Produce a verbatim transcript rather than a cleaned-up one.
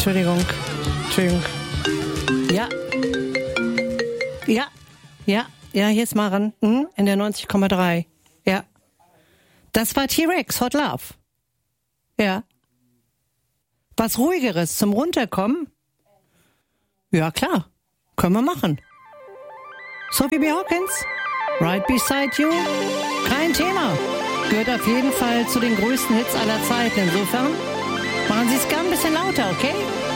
Entschuldigung. Entschuldigung. Ja. Ja. Ja. Ja, hier ist Maren. Hm? In der neunzig Komma drei. Ja. Das war T-Rex, Hot Love. Ja. Was Ruhigeres zum Runterkommen? Ja, klar. Können wir machen. Sophie B. Hawkins, Right Beside You, kein Thema. Gehört auf jeden Fall zu den größten Hits aller Zeiten. Insofern machen Sie es gern ein bisschen lauter, okay?